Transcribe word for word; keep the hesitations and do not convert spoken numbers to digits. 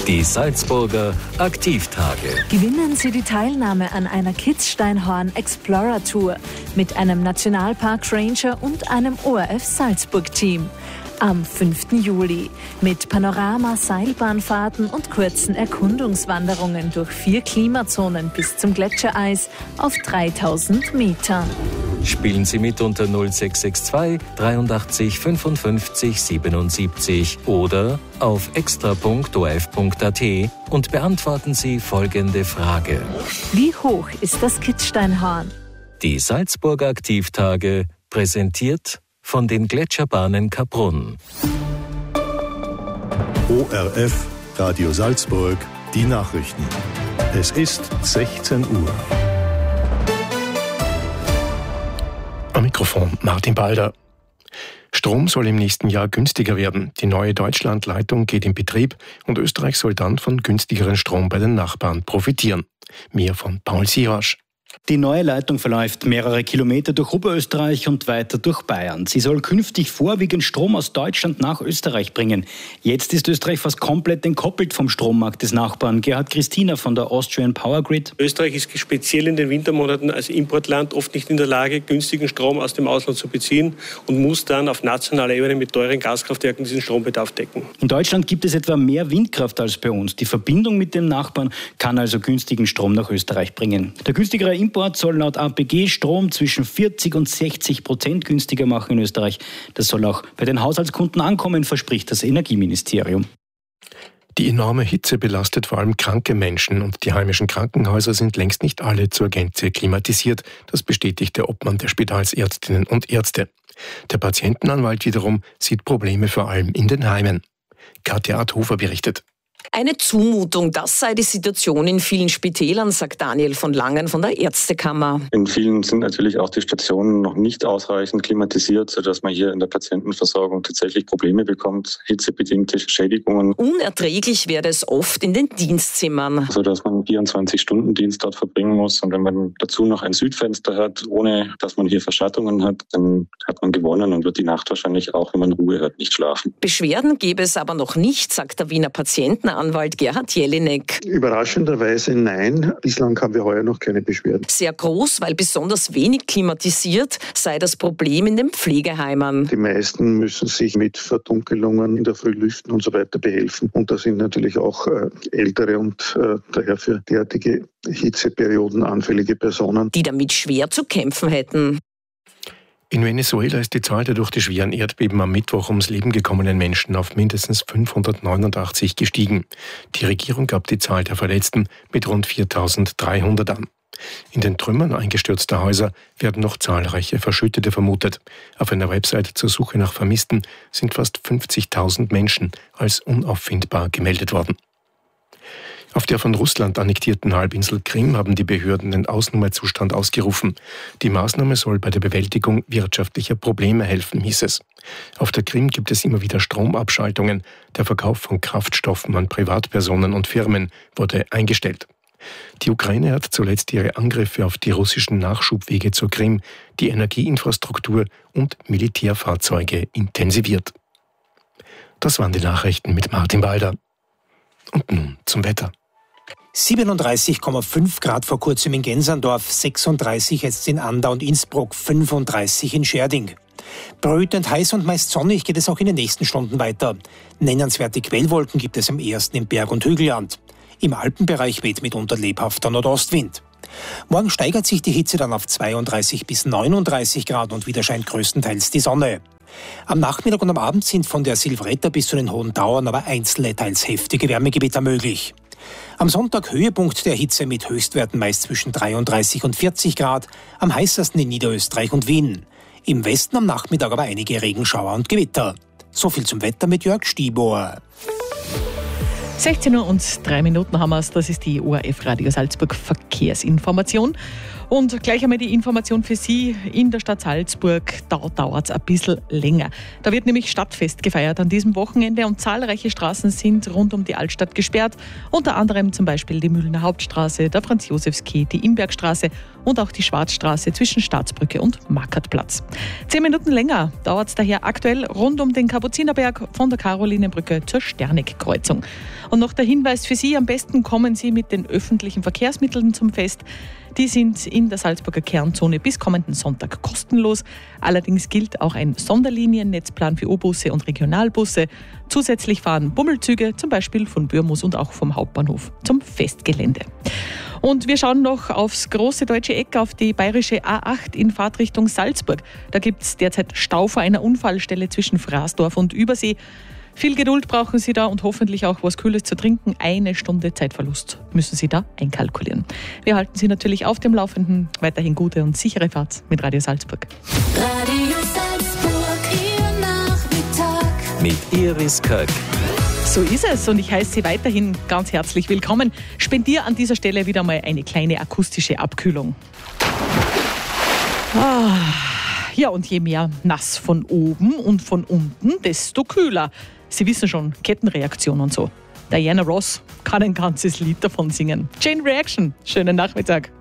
Die Salzburger Aktivtage. Gewinnen Sie die Teilnahme an einer Kitzsteinhorn Explorer Tour mit einem Nationalpark Ranger und einem O R F Salzburg Team. Am fünften Juli mit Panorama, Seilbahnfahrten und kurzen Erkundungswanderungen durch vier Klimazonen bis zum Gletschereis auf dreitausend Metern. Spielen Sie mit unter null sechs sechs zwei dreiundachtzig fünfundfünfzig siebenundsiebzig oder auf extra punkt o r f punkt a t und beantworten Sie folgende Frage. Wie hoch ist das Kitzsteinhorn? Die Salzburger Aktivtage, präsentiert von den Gletscherbahnen Kaprun. O R F, Radio Salzburg, die Nachrichten. Es ist sechzehn Uhr. Am Mikrofon Martin Balder. Strom soll im nächsten Jahr günstiger werden. Die neue Deutschlandleitung geht in Betrieb und Österreich soll dann von günstigeren Strom bei den Nachbarn profitieren. Mehr von Paul Sirasch. Die neue Leitung verläuft mehrere Kilometer durch Oberösterreich und weiter durch Bayern. Sie soll künftig vorwiegend Strom aus Deutschland nach Österreich bringen. Jetzt ist Österreich fast komplett entkoppelt vom Strommarkt des Nachbarn. Gerhard Christina von der Austrian Power Grid. Österreich ist speziell in den Wintermonaten als Importland oft nicht in der Lage, günstigen Strom aus dem Ausland zu beziehen und muss dann auf nationaler Ebene mit teuren Gaskraftwerken diesen Strombedarf decken. In Deutschland gibt es etwa mehr Windkraft als bei uns. Die Verbindung mit dem Nachbarn kann also günstigen Strom nach Österreich bringen. Der günstigere Import soll laut A P G Strom zwischen vierzig und sechzig Prozent günstiger machen in Österreich. Das soll auch bei den Haushaltskunden ankommen, verspricht das Energieministerium. Die enorme Hitze belastet vor allem kranke Menschen und die heimischen Krankenhäuser sind längst nicht alle zur Gänze klimatisiert. Das bestätigt der Obmann der Spitalsärztinnen und Ärzte. Der Patientenanwalt wiederum sieht Probleme vor allem in den Heimen. Katja Adhofer berichtet. Eine Zumutung, das sei die Situation in vielen Spitälern, sagt Daniel von Langen von der Ärztekammer. In vielen sind natürlich auch die Stationen noch nicht ausreichend klimatisiert, sodass man hier in der Patientenversorgung tatsächlich Probleme bekommt, hitzebedingte Schädigungen. Unerträglich werde es oft in den Dienstzimmern. Sodass man vierundzwanzig Stunden Dienst dort verbringen muss. Und wenn man dazu noch ein Südfenster hat, ohne dass man hier Verschattungen hat, dann hat man gewonnen und wird die Nacht wahrscheinlich auch, wenn man Ruhe hat, nicht schlafen. Beschwerden gäbe es aber noch nicht, sagt der Wiener Patientenanwalt Gerhard Jelinek. Überraschenderweise nein. Bislang haben wir heuer noch keine Beschwerden. Sehr groß, weil besonders wenig klimatisiert sei das Problem in den Pflegeheimen. Die meisten müssen sich mit Verdunkelungen in der Früh lüften und so weiter behelfen. Und da sind natürlich auch äh, ältere und äh, daher für derartige Hitzeperioden anfällige Personen, die damit schwer zu kämpfen hätten. In Venezuela ist die Zahl der durch die schweren Erdbeben am Mittwoch ums Leben gekommenen Menschen auf mindestens fünfhundertneunundachtzig gestiegen. Die Regierung gab die Zahl der Verletzten mit rund viertausenddreihundert an. In den Trümmern eingestürzter Häuser werden noch zahlreiche Verschüttete vermutet. Auf einer Website zur Suche nach Vermissten sind fast fünfzigtausend Menschen als unauffindbar gemeldet worden. Auf der von Russland annektierten Halbinsel Krim haben die Behörden den Ausnahmezustand ausgerufen. Die Maßnahme soll bei der Bewältigung wirtschaftlicher Probleme helfen, hieß es. Auf der Krim gibt es immer wieder Stromabschaltungen. Der Verkauf von Kraftstoffen an Privatpersonen und Firmen wurde eingestellt. Die Ukraine hat zuletzt ihre Angriffe auf die russischen Nachschubwege zur Krim, die Energieinfrastruktur und Militärfahrzeuge intensiviert. Das waren die Nachrichten mit Martin Balder. Und nun zum Wetter. siebenunddreißig Komma fünf Grad vor kurzem in Gensandorf, sechsunddreißig jetzt in Andau und Innsbruck, fünfunddreißig in Scherding. Brütend heiß und meist sonnig geht es auch in den nächsten Stunden weiter. Nennenswerte Quellwolken gibt es am ehesten im Berg- und Hügelland. Im Alpenbereich weht mitunter lebhafter Nordostwind. Morgen steigert sich die Hitze dann auf zweiunddreißig bis neununddreißig Grad und wieder scheint größtenteils die Sonne. Am Nachmittag und am Abend sind von der Silvretta bis zu den Hohen Tauern aber einzelne, teils heftige Wärmegewitter möglich. Am Sonntag Höhepunkt der Hitze mit Höchstwerten meist zwischen dreiunddreißig und vierzig Grad, am heißesten in Niederösterreich und Wien. Im Westen am Nachmittag aber einige Regenschauer und Gewitter. So viel zum Wetter mit Jörg Stieber. sechzehn Uhr und drei Minuten haben wir es. Das ist die O R F Radio Salzburg Verkehrsinformation. Und gleich einmal die Information für Sie in der Stadt Salzburg. Da dauert es ein bisschen länger. Da wird nämlich Stadtfest gefeiert an diesem Wochenende und zahlreiche Straßen sind rund um die Altstadt gesperrt. Unter anderem zum Beispiel die Mühlener Hauptstraße, der Franz-Josefs-Quai, die Imbergstraße und auch die Schwarzstraße zwischen Staatsbrücke und Markertplatz. Zehn Minuten länger dauert es daher aktuell rund um den Kapuzinerberg von der Karolinenbrücke zur Sterneck-Kreuzung. Und noch der Hinweis für Sie, am besten kommen Sie mit den öffentlichen Verkehrsmitteln zum Fest. Die sind in der Salzburger Kernzone bis kommenden Sonntag kostenlos. Allerdings gilt auch ein Sonderliniennetzplan für O-Busse und Regionalbusse. Zusätzlich fahren Bummelzüge, zum Beispiel von Bürmus und auch vom Hauptbahnhof zum Festgelände. Und wir schauen noch aufs große deutsche Eck, auf die bayerische A acht in Fahrtrichtung Salzburg. Da gibt es derzeit Stau vor einer Unfallstelle zwischen Fraßdorf und Übersee. Viel Geduld brauchen Sie da und hoffentlich auch was Kühles zu trinken. Eine Stunde Zeitverlust müssen Sie da einkalkulieren. Wir halten Sie natürlich auf dem Laufenden. Weiterhin gute und sichere Fahrt mit Radio Salzburg. Radio Salzburg, Ihr Nachmittag. Mit Iris Köck. So ist es und ich heiße Sie weiterhin ganz herzlich willkommen. Spendiere an dieser Stelle wieder mal eine kleine akustische Abkühlung. Ah, ja, und je mehr nass von oben und von unten, desto kühler. Sie wissen schon, Kettenreaktion und so. Diana Ross kann ein ganzes Lied davon singen. Chain Reaction, schönen Nachmittag.